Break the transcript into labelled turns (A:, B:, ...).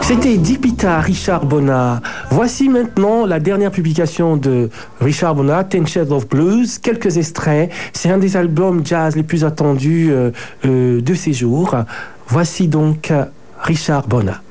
A: C'était Dipita, Richard Bona. Voici maintenant la dernière publication de Richard Bona, Ten Shades of Blues. Quelques extraits. C'est un des albums jazz les plus attendus de ces jours. Voici donc Richard Bona.